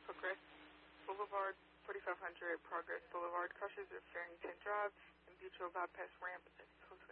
Progress Boulevard, 4500 Progress Boulevard, crosses at Farrington Drive, and mutual bypass ramp at